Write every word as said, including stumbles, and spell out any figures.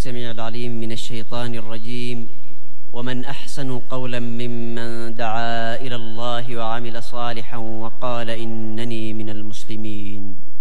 السميع العليم من الشيطان الرجيم. ومن أحسن قولا ممن دعا إلى الله وعمل صالحا وقال إنني من المسلمين.